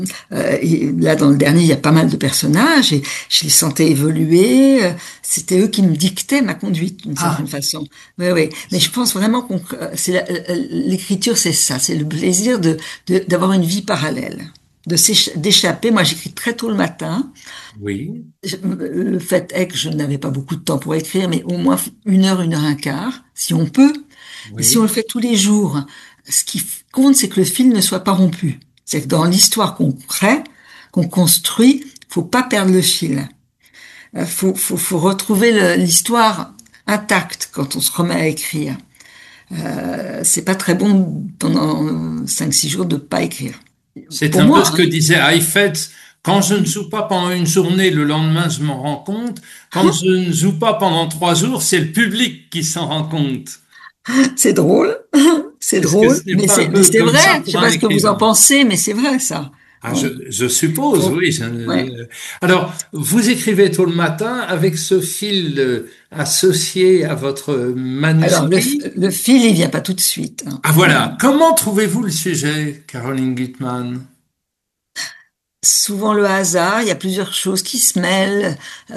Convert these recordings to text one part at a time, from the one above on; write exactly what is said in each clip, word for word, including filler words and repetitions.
Euh, et là, dans le dernier, il y a pas mal de personnages et je les sentais évoluer. Euh, C'était eux qui me dictaient ma conduite d'une certaine Ah, façon. Oui, oui. Mais je pense vraiment qu'on, euh, c'est la- euh, l'écriture, c'est ça, c'est le plaisir de, de- d'avoir une vie parallèle, de s'écha- d'échapper. Moi, j'écris très tôt le matin. oui, Je- Le fait est que je n'avais pas beaucoup de temps pour écrire, mais au moins une heure, une heure un quart, si on peut. Et si on le oui. fait tous les jours, ce qui compte, c'est que le fil ne soit pas rompu. C'est que dans l'histoire qu'on crée, qu'on construit, faut pas perdre le fil. Euh, Faut, faut, faut retrouver le- l'histoire intacte quand on se remet à écrire. Euh, c'est pas très bon pendant cinq, six jours de pas écrire. C'est Pour un peu moi, ce que hein. disait Heifetz. Quand je ne joue pas pendant une journée, le lendemain, je m'en rends compte. Quand je ne joue pas pendant trois jours, c'est le public qui s'en rend compte. C'est drôle, c'est Est-ce que drôle, ce n'est mais pas un c'est, mais peu c'est comme ça vrai. Je pour sais un pas ce que vous en écrivain? pensez, mais c'est vrai ça. Ah, je, Bon, je suppose, faut, oui. je- ouais. euh, Alors, vous écrivez tôt le matin avec ce fil euh, associé à votre Alors le, manuscrit. le fil, il vient pas tout de suite, hein. Ah Euh, voilà. Comment trouvez-vous le sujet, Caroline Gutmann? souvent le hasard, il y a plusieurs choses qui se mêlent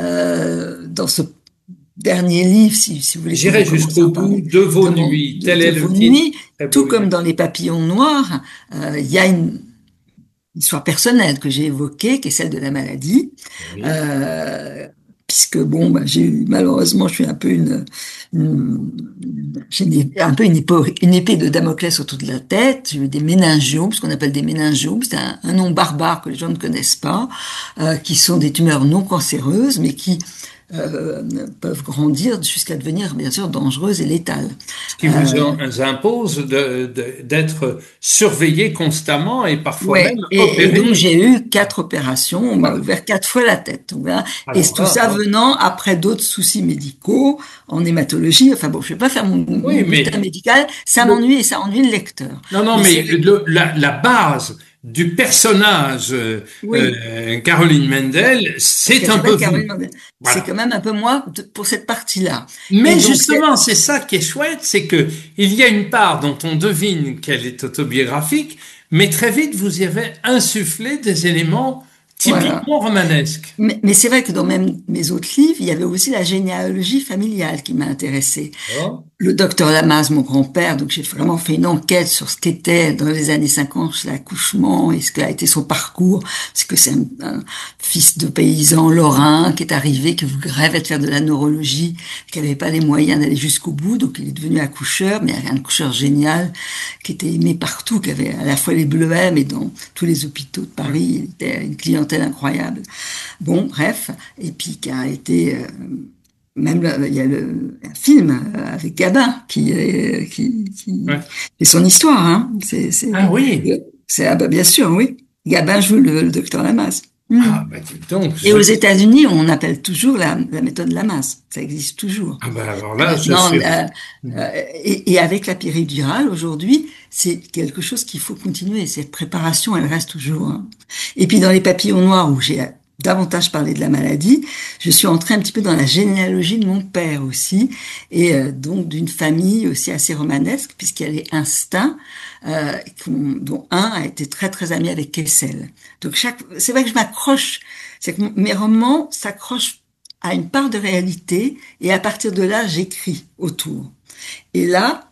euh, dans ce dernier livre, si, si vous voulez qu'on J'irai recommence à jusqu'au en bout parler, de vos de mon nuits. de, Tel de est le vos titre. nuits, Très beau tout comme livre. dans Les Papillons Noirs, euh, il y a une histoire personnelle que j'ai évoquée, qui est celle de la maladie. Oui. Euh, Puisque bon, bah, j'ai eu, malheureusement, je suis un peu une, une j'ai une- un peu une, épo- une épée de Damoclès autour de la tête. J'ai eu des méningiomes, ce qu'on appelle des méningiomes, c'est un, un nom barbare que les gens ne connaissent pas, euh, qui sont des tumeurs non cancéreuses, mais qui euh, peuvent grandir jusqu'à devenir bien sûr dangereuses et létales. Ce qui vous Euh, en- impose de, de- d'être surveillé constamment et parfois même Ouais, et, et donc opéré. j'ai eu quatre opérations, on m'a Voilà. ouvert quatre fois la tête, voilà. Et Alors tout là, ça hein. venant après d'autres soucis médicaux, en hématologie, enfin bon, je vais pas faire mon, mon Oui, bulletin mais médical, ça le, m'ennuie et ça ennuie le lecteur. non, non, Mais c'est mais vrai que, le- la, la base du personnage euh, oui, euh, Caroline Mendel, c'est qu'elle un peu s'appelle Caroline vous. Mandel, c'est Voilà. quand même un peu moi de- pour cette partie-là. Et Mais donc c'est, justement, c'est ça qui est chouette, c'est que il y a une part dont on devine qu'elle est autobiographique, mais très vite vous y avez insufflé des éléments voilà. typiquement romanesques. Mais, mais c'est vrai que dans même mes autres livres, il y avait aussi la généalogie familiale qui m'a intéressée. Oh. Le docteur Lamaze, mon grand-père, donc j'ai vraiment fait une enquête sur ce qu'était dans les années cinquante l'accouchement et ce qu'a été son parcours. Parce que c'est un, un fils de paysan lorrain qui est arrivé, qui rêvait de faire de la neurologie, qui n'avait pas les moyens d'aller jusqu'au bout, donc il est devenu accoucheur, mais un accoucheur génial, qui était aimé partout, qui avait à la fois les bleuets, mais dans tous les hôpitaux de Paris, il était une clientèle incroyable. Bon, bref, et puis qui a été... euh, même là, il y a le, un film euh, avec Gabin qui est qui, qui Ouais. c'est son histoire, hein. C'est c'est Ah oui. c'est ah bah bien sûr, oui. Gabin joue le, le docteur Lamaze. Hmm. Ah bah dis donc, Et je... aux États-Unis, on appelle toujours la, la méthode Lamaze. Ça existe toujours. Ah bah alors Et là, je maintenant, suis... euh, euh, et, et avec la péridurale aujourd'hui, c'est quelque chose qu'il faut continuer. Cette préparation, elle reste toujours, hein. Et puis dans les papillons noirs où j'ai davantage parlé de la maladie, je suis entrée un petit peu dans la généalogie de mon père aussi, et euh, donc d'une famille aussi assez romanesque, puisqu'il y a les Instincts, euh, dont un a été très très ami avec Kessel. Donc chaque, c'est vrai que je m'accroche, c'est que mes romans s'accrochent à une part de réalité, et à partir de là, j'écris autour. Et là,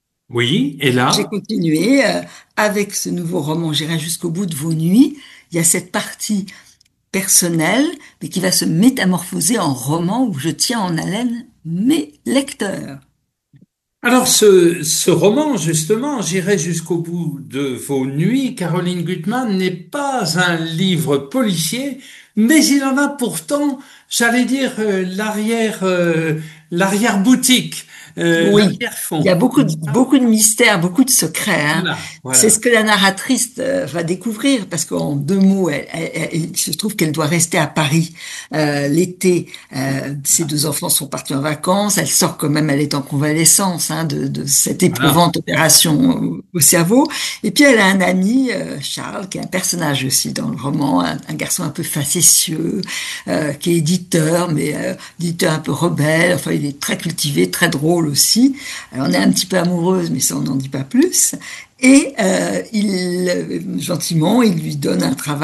Oui, et j'ai là? continué euh, avec ce nouveau roman, j'irai jusqu'au bout de vos nuits. Il y a cette partie personnelle, mais qui va se métamorphoser en roman où je tiens en haleine mes lecteurs. Alors ce, ce roman, justement, j'irai jusqu'au bout de vos nuits, Caroline Gutmann, n'est pas un livre policier, mais il en a pourtant, j'allais dire, euh, l'arrière, euh, l'arrière-boutique, euh, Oui, il y a l'arrière-fond. beaucoup de, beaucoup de mystères, beaucoup de secrets, hein. Voilà, C'est ce voilà. que la narratrice euh, va découvrir parce qu'en deux mots, elle, elle- elle- il se trouve qu'elle doit rester à Paris euh, l'été. Euh, ses deux enfants sont partis en vacances. Elle sort quand même, elle est en convalescence hein, de, de cette Voilà. éprouvante opération au, au cerveau. Et puis elle a un ami, euh, Charles, qui est un personnage aussi dans le roman, un, un garçon un peu facétieux, euh, qui est éditeur, mais euh, éditeur un peu rebelle. Enfin, il est très cultivé, très drôle aussi. Alors, on est un petit peu amoureuse, mais ça, on n'en dit pas plus. Et euh, il, gentiment, il lui donne un travail